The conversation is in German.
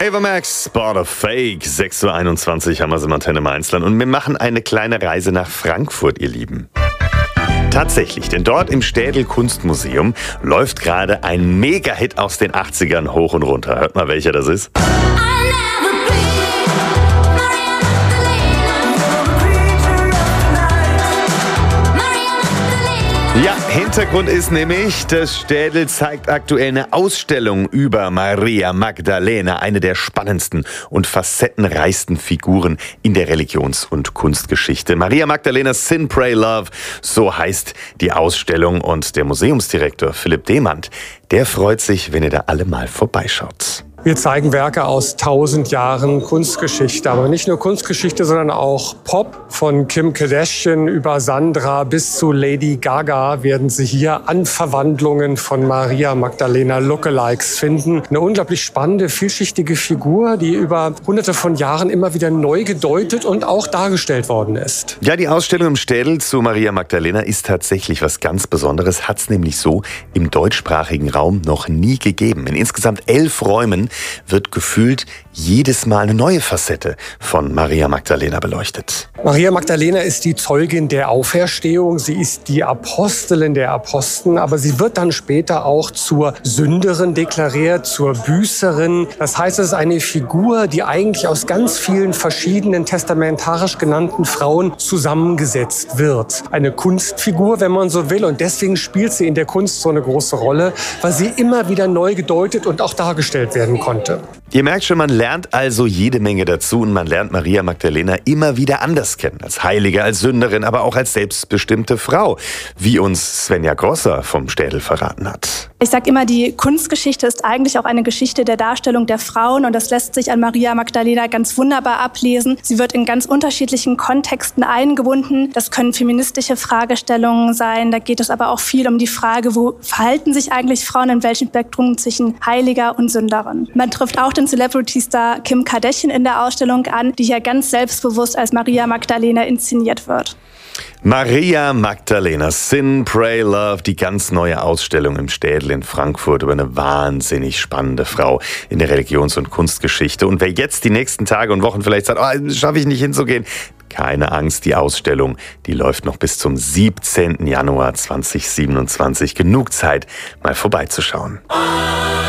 Ava Max, Border Fake, 6:21 Uhr haben wir sie im Antenne Mainzland und wir machen eine kleine Reise nach Frankfurt, ihr Lieben. Tatsächlich, denn dort im Städel Kunstmuseum läuft gerade ein Mega-Hit aus den 80ern hoch und runter. Hört mal, welcher das ist. Ja, Hintergrund ist nämlich, das Städel zeigt aktuell eine Ausstellung über Maria Magdalena, eine der spannendsten und facettenreichsten Figuren in der Religions- und Kunstgeschichte. Maria Magdalena Sin, Pray, Love, so heißt die Ausstellung. Und der Museumsdirektor Philipp Demand, der freut sich, wenn ihr da alle mal vorbeischaut. Wir zeigen Werke aus 1000 Jahren Kunstgeschichte, aber nicht nur Kunstgeschichte, sondern auch Pop. Von Kim Kardashian über Sandra bis zu Lady Gaga werden Sie hier Anverwandlungen von Maria Magdalena Lookalikes finden. Eine unglaublich spannende, vielschichtige Figur, die über hunderte von Jahren immer wieder neu gedeutet und auch dargestellt worden ist. Ja, die Ausstellung im Städel zu Maria Magdalena ist tatsächlich was ganz Besonderes. Hat es nämlich so im deutschsprachigen Raum noch nie gegeben. In insgesamt 11 Räumen wird gefühlt jedes Mal eine neue Facette von Maria Magdalena beleuchtet. Maria Magdalena ist die Zeugin der Auferstehung, sie ist die Apostelin der Aposteln, aber sie wird dann später auch zur Sünderin deklariert, zur Büßerin. Das heißt, es ist eine Figur, die eigentlich aus ganz vielen verschiedenen testamentarisch genannten Frauen zusammengesetzt wird. Eine Kunstfigur, wenn man so will, und deswegen spielt sie in der Kunst so eine große Rolle, weil sie immer wieder neu gedeutet und auch dargestellt werden konnte. Ihr merkt schon, man lernt also jede Menge dazu und man lernt Maria Magdalena immer wieder anders kennen. Als Heilige, als Sünderin, aber auch als selbstbestimmte Frau, wie uns Svenja Grosser vom Städel verraten hat. Ich sage immer, die Kunstgeschichte ist eigentlich auch eine Geschichte der Darstellung der Frauen und das lässt sich an Maria Magdalena ganz wunderbar ablesen. Sie wird in ganz unterschiedlichen Kontexten eingebunden. Das können feministische Fragestellungen sein, da geht es aber auch viel um die Frage, wo verhalten sich eigentlich Frauen in welchem Spektrum zwischen Heiliger und Sünderin. Man trifft auch den Celebrity-Star Kim Kardashian in der Ausstellung an, die hier ganz selbstbewusst als Maria Magdalena inszeniert wird. Maria Magdalena, Sin, Pray, Love, die ganz neue Ausstellung im Städel in Frankfurt über eine wahnsinnig spannende Frau in der Religions- und Kunstgeschichte. Und wer jetzt die nächsten Tage und Wochen vielleicht sagt, schaffe ich nicht hinzugehen, keine Angst, die Ausstellung, die läuft noch bis zum 17. Januar 2027. Genug Zeit, mal vorbeizuschauen.